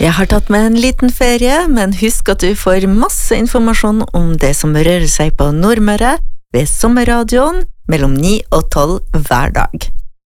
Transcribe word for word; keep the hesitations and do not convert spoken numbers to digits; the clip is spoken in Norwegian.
Jeg har tatt med en liten ferie, men husk at du får masse informasjon om det som rører seg på Nordmøre ved sommerradioen mellom ni og tolv hver dag.